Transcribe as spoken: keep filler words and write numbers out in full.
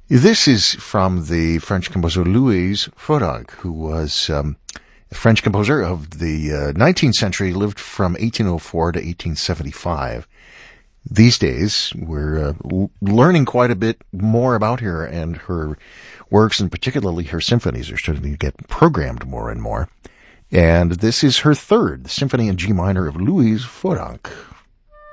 This is from the French composer Louise Foranc, who was um, a French composer of the uh, nineteenth century, lived from eighteen oh four to eighteen seventy-five. These days, we're uh, l- learning quite a bit more about her and her works, and particularly her symphonies are starting to get programmed more and more. And this is her third, the Symphony in G minor of Louise Foranc,